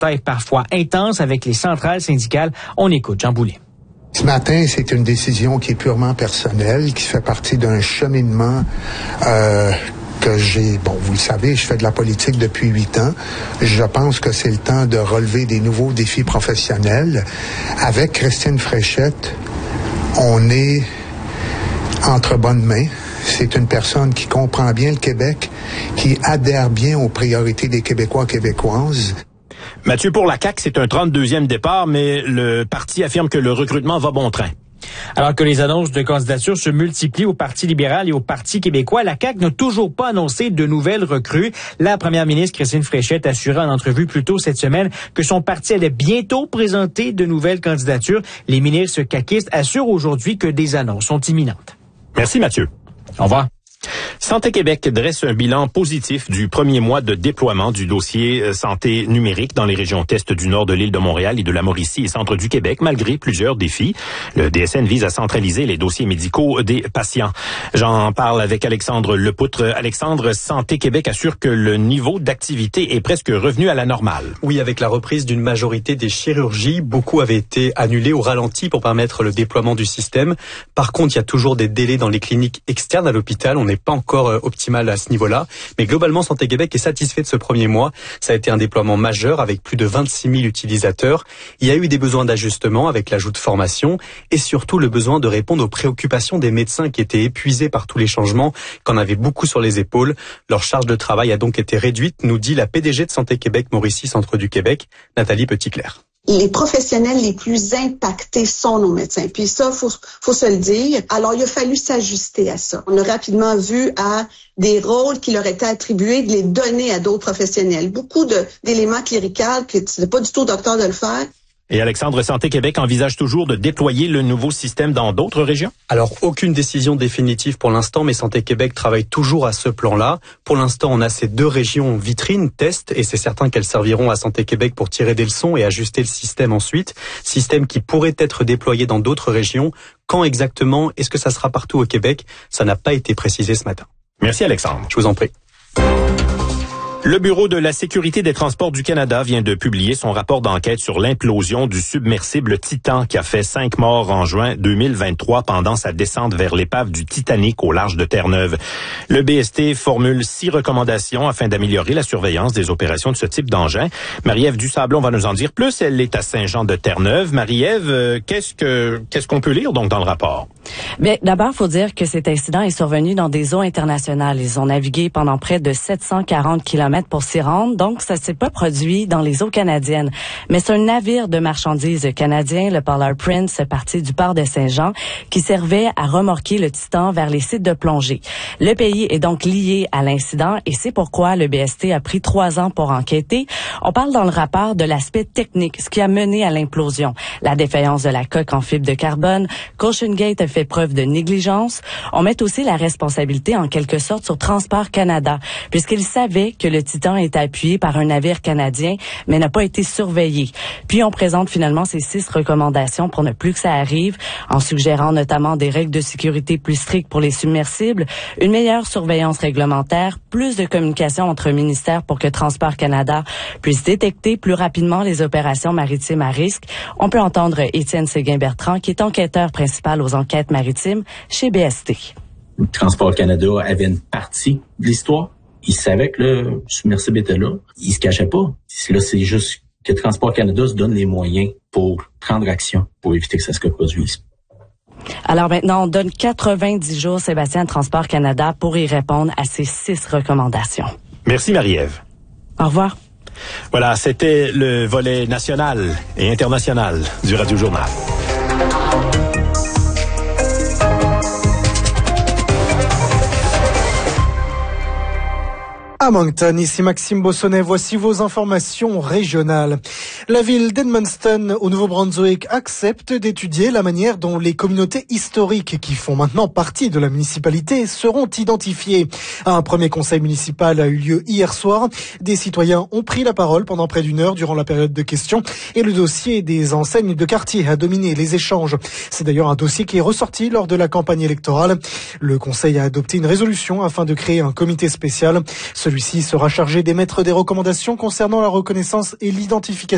parfois intense avec les centrales syndicales. On écoute Jean Boulet. Ce matin, c'est une décision qui est purement personnelle, qui fait partie d'un cheminement que j'ai, vous le savez, je fais de la politique depuis 8 ans. Je pense que c'est le temps de relever des nouveaux défis professionnels. Avec Christine Fréchette, on est entre bonnes mains. C'est une personne qui comprend bien le Québec, qui adhère bien aux priorités des Québécois et Québécoises. Mathieu, pour la CAQ, c'est un 32e départ, mais le parti affirme que le recrutement va bon train. Alors que les annonces de candidature se multiplient au Parti libéral et au Parti québécois, la CAQ n'a toujours pas annoncé de nouvelles recrues. La première ministre Christine Fréchette assurait en entrevue plus tôt cette semaine que son parti allait bientôt présenter de nouvelles candidatures. Les ministres caquistes assurent aujourd'hui que des annonces sont imminentes. Merci Mathieu. Au revoir. Santé Québec dresse un bilan positif du premier mois de déploiement du dossier santé numérique dans les régions est du nord de l'île de Montréal et de la Mauricie et centre du Québec, malgré plusieurs défis. Le DSN vise à centraliser les dossiers médicaux des patients. J'en parle avec Alexandre Lepoutre. Alexandre, Santé Québec assure que le niveau d'activité est presque revenu à la normale. Oui, avec la reprise d'une majorité des chirurgies, beaucoup avaient été annulés ou ralentis pour permettre le déploiement du système. Par contre, il y a toujours des délais dans les cliniques externes à l'hôpital. On n'est pas encore optimal à ce niveau-là. Mais globalement, Santé Québec est satisfait de ce premier mois. Ça a été un déploiement majeur avec plus de 26 000 utilisateurs. Il y a eu des besoins d'ajustement avec l'ajout de formation et surtout le besoin de répondre aux préoccupations des médecins qui étaient épuisés par tous les changements, qu'en avaient beaucoup sur les épaules. Leur charge de travail a donc été réduite, nous dit la PDG de Santé Québec Mauricie Centre du Québec, Nathalie Petitclerc. Les professionnels les plus impactés sont nos médecins. Puis ça, faut se le dire. Alors, il a fallu s'ajuster à ça. On a rapidement vu à des rôles qui leur étaient attribués, de les donner à d'autres professionnels. Beaucoup d'éléments cléricaux, que c'est pas du tout au docteur de le faire. Et Alexandre, Santé Québec envisage toujours de déployer le nouveau système dans d'autres régions? Alors, aucune décision définitive pour l'instant, mais Santé Québec travaille toujours à ce plan-là. Pour l'instant, on a ces 2 régions vitrines, test, et c'est certain qu'elles serviront à Santé Québec pour tirer des leçons et ajuster le système ensuite. Système qui pourrait être déployé dans d'autres régions. Quand exactement? Est-ce que ça sera partout au Québec? Ça n'a pas été précisé ce matin. Merci Alexandre. Je vous en prie. Le Bureau de la sécurité des transports du Canada vient de publier son rapport d'enquête sur l'implosion du submersible Titan qui a fait 5 morts en juin 2023 pendant sa descente vers l'épave du Titanic au large de Terre-Neuve. Le BST formule 6 recommandations afin d'améliorer la surveillance des opérations de ce type d'engin. Marie-Ève Dusablon va nous en dire plus. Elle est à Saint-Jean-de-Terre-Neuve. Marie-Ève, qu'est-ce qu'on peut lire donc dans le rapport? Bien, d'abord, faut dire que cet incident est survenu dans des eaux internationales. Ils ont navigué pendant près de 740 km pour s'y rendre, donc ça s'est pas produit dans les eaux canadiennes. Mais c'est un navire de marchandises canadien, le Polar Prince, parti du port de Saint-Jean, qui servait à remorquer le Titan vers les sites de plongée. Le pays est donc lié à l'incident et c'est pourquoi le BST a pris 3 ans pour enquêter. On parle dans le rapport de l'aspect technique, ce qui a mené à l'implosion. La défaillance de la coque en fibre de carbone, qu'OceanGate a fait preuve de négligence. On met aussi la responsabilité en quelque sorte sur Transport Canada, puisqu'il savait que le Titan était appuyé par un navire canadien, mais n'a pas été surveillé. Puis on présente finalement ces 6 recommandations pour ne plus que ça arrive, en suggérant notamment des règles de sécurité plus strictes pour les submersibles, une meilleure surveillance réglementaire, plus de communication entre ministères pour que Transport Canada puisse détecter plus rapidement les opérations maritimes à risque. On peut entendre Étienne Séguin-Bertrand, qui est enquêteur principal aux enquêtes maritimes chez BST. Transport Canada avait une partie de l'histoire. Il savait que le submersible était là. Il se cachait pas. Là, c'est juste que Transport Canada se donne les moyens pour prendre action pour éviter que ça se reproduise. Alors maintenant, on donne 90 jours, Sébastien, à Transport Canada pour y répondre à ces 6 recommandations. Merci Marie-Ève. Au revoir. Voilà, c'était le volet national et international du Radio Journal. À Moncton, ici Maxime Bossonnet, voici vos informations régionales. La ville d'Edmundston, au Nouveau-Brunswick, accepte d'étudier la manière dont les communautés historiques qui font maintenant partie de la municipalité seront identifiées. Un premier conseil municipal a eu lieu hier soir. Des citoyens ont pris la parole pendant près d'1 heure durant la période de questions et le dossier des enseignes de quartier a dominé les échanges. C'est d'ailleurs un dossier qui est ressorti lors de la campagne électorale. Le conseil a adopté une résolution afin de créer un comité spécial. Celui-ci sera chargé d'émettre des recommandations concernant la reconnaissance et l'identification